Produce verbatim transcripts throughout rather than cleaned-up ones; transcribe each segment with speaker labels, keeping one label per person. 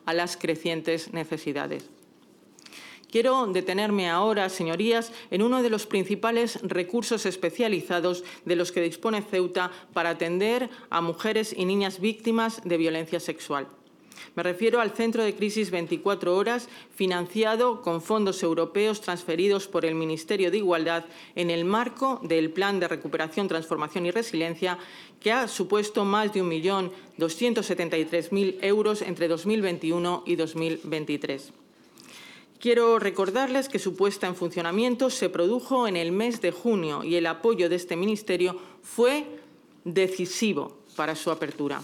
Speaker 1: a las crecientes necesidades. Quiero detenerme ahora, señorías, en uno de los principales recursos especializados de los que dispone Ceuta para atender a mujeres y niñas víctimas de violencia sexual. Me refiero al Centro de Crisis veinticuatro horas, financiado con fondos europeos transferidos por el Ministerio de Igualdad en el marco del Plan de Recuperación, Transformación y Resiliencia, que ha supuesto más de un millón doscientos setenta y tres mil euros entre dos mil veintiuno y dos mil veintitrés. Quiero recordarles que su puesta en funcionamiento se produjo en el mes de junio y el apoyo de este Ministerio fue decisivo para su apertura.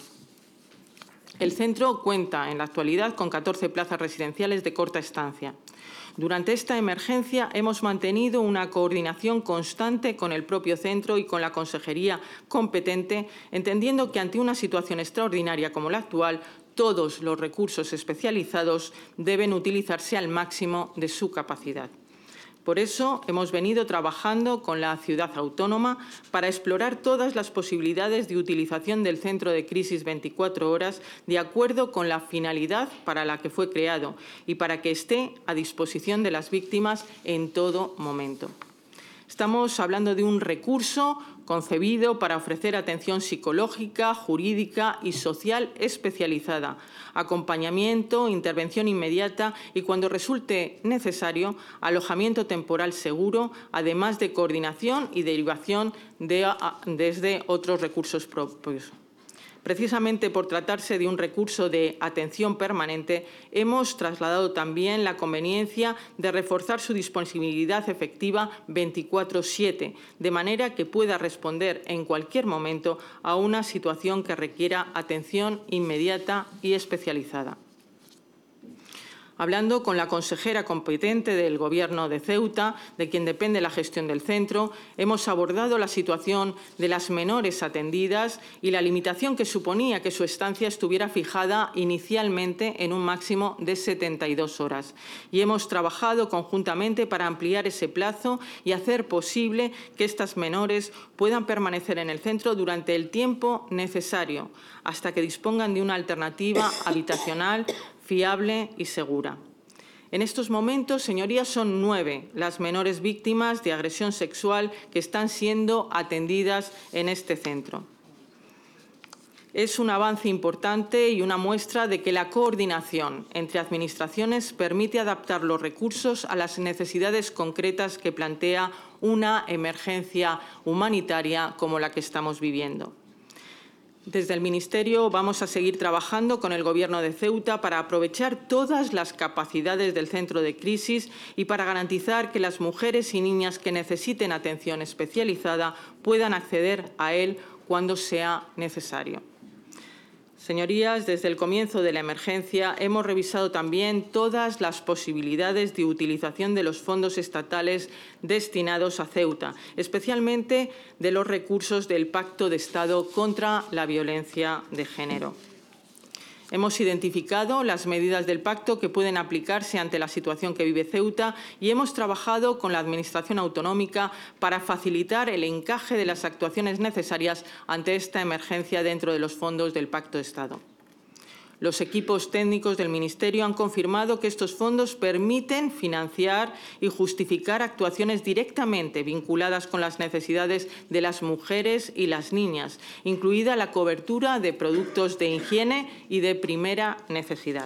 Speaker 1: El centro cuenta en la actualidad con catorce plazas residenciales de corta estancia. Durante esta emergencia hemos mantenido una coordinación constante con el propio centro y con la consejería competente, entendiendo que ante una situación extraordinaria como la actual, todos los recursos especializados deben utilizarse al máximo de su capacidad. Por eso hemos venido trabajando con la ciudad autónoma para explorar todas las posibilidades de utilización del Centro de Crisis veinticuatro horas de acuerdo con la finalidad para la que fue creado y para que esté a disposición de las víctimas en todo momento. Estamos hablando de un recurso concebido para ofrecer atención psicológica, jurídica y social especializada, acompañamiento, intervención inmediata y, cuando resulte necesario, alojamiento temporal seguro, además de coordinación y derivación de, a, desde otros recursos propios. Precisamente por tratarse de un recurso de atención permanente, hemos trasladado también la conveniencia de reforzar su disponibilidad efectiva veinticuatro siete, de manera que pueda responder en cualquier momento a una situación que requiera atención inmediata y especializada. Hablando con la consejera competente del Gobierno de Ceuta, de quien depende la gestión del centro, hemos abordado la situación de las menores atendidas y la limitación que suponía que su estancia estuviera fijada inicialmente en un máximo de setenta y dos horas. Y hemos trabajado conjuntamente para ampliar ese plazo y hacer posible que estas menores puedan permanecer en el centro durante el tiempo necesario, hasta que dispongan de una alternativa habitacional fiable y segura. En estos momentos, señorías, son nueve las menores víctimas de agresión sexual que están siendo atendidas en este centro. Es un avance importante y una muestra de que la coordinación entre administraciones permite adaptar los recursos a las necesidades concretas que plantea una emergencia humanitaria como la que estamos viviendo. Desde el Ministerio vamos a seguir trabajando con el Gobierno de Ceuta para aprovechar todas las capacidades del centro de crisis y para garantizar que las mujeres y niñas que necesiten atención especializada puedan acceder a él cuando sea necesario. Señorías, desde el comienzo de la emergencia hemos revisado también todas las posibilidades de utilización de los fondos estatales destinados a Ceuta, especialmente de los recursos del Pacto de Estado contra la Violencia de Género. Hemos identificado las medidas del pacto que pueden aplicarse ante la situación que vive Ceuta y hemos trabajado con la Administración autonómica para facilitar el encaje de las actuaciones necesarias ante esta emergencia dentro de los fondos del Pacto de Estado. Los equipos técnicos del Ministerio han confirmado que estos fondos permiten financiar y justificar actuaciones directamente vinculadas con las necesidades de las mujeres y las niñas, incluida la cobertura de productos de higiene y de primera necesidad.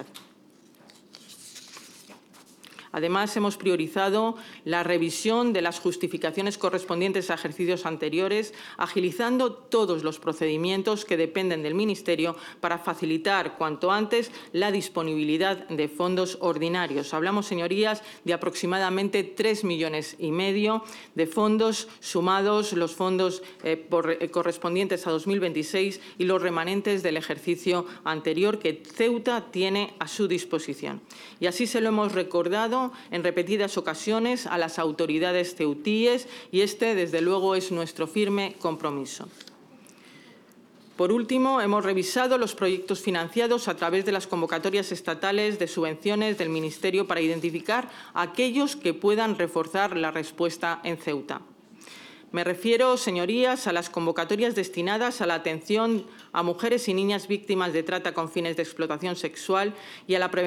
Speaker 1: Además, hemos priorizado la revisión de las justificaciones correspondientes a ejercicios anteriores, agilizando todos los procedimientos que dependen del Ministerio para facilitar cuanto antes la disponibilidad de fondos ordinarios. Hablamos, señorías, de aproximadamente tres millones y medio de fondos, sumados los fondos eh, por, eh, correspondientes a dos mil veintiséis y los remanentes del ejercicio anterior que Ceuta tiene a su disposición. Y así se lo hemos recordado en repetidas ocasiones a las autoridades ceutíes y este, desde luego, es nuestro firme compromiso. Por último, hemos revisado los proyectos financiados a través de las convocatorias estatales de subvenciones del Ministerio para identificar aquellos que puedan reforzar la respuesta en Ceuta. Me refiero, señorías, a las convocatorias destinadas a la atención a mujeres y niñas víctimas de trata con fines de explotación sexual y a la prevención